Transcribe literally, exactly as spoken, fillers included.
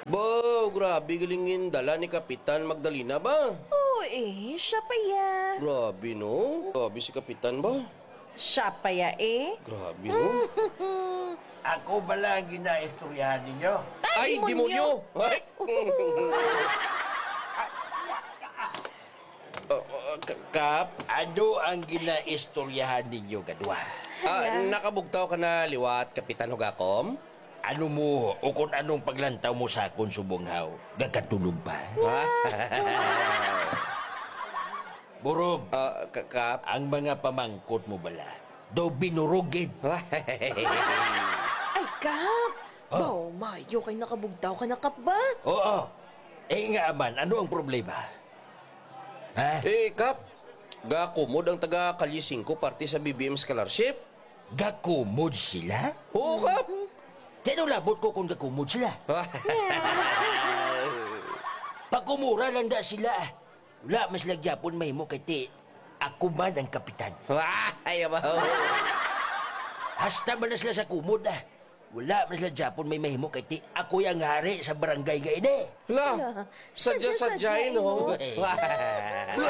Ba, grabe galingin dala ni Kapitan Magdalena ba? Oo eh, siya pa ya. Grabe no? Grabe si Kapitan ba? Siya pa ya eh. Grabe no? Ako bala ang ginaistoryahan ninyo. Ay, demonyo! Ay! Uh, uh, K- Kap, Ano ang ginaistoryahan ninyo, gadwa? ah, nakabugtaw ka na liwat, Kapitan Hugakom? Ano mo, o kung anong paglantaw mo sa akong subonghaw, gagkatulog pa? Burog, Ah, K- Kap? ang mga pamangkot mo bala, do binurugin. Ay, Kap! Oh. Baw, mayo kay nakabugtaw ka na, Kap ba? Oo, eh nga man, ano ang problema? Ha? Eh, Kap, gakumod ang taga Kalye singko parte sa B B M Scholarship? Gakumod sila? Oo, Kap! Tinulabot ko kung gakumod sila. Pagkumura lang da sila. Wala mas lagyapon may mo kay ti. Ako man ang kapitan. Ay, abaw! Hasta man na sila sa kumod ah. Wala mas lagyapon may mahimo kay ti. Ako yung hari sa barangay ga ini. La, sadya-sadyain, ho? Eh.